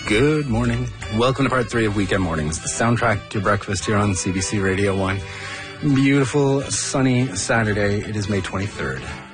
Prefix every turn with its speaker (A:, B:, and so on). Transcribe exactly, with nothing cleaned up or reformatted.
A: Good morning. Welcome to part three of Weekend Mornings, the soundtrack to breakfast here on C B C Radio one. Beautiful, sunny Saturday. It is May twenty-third.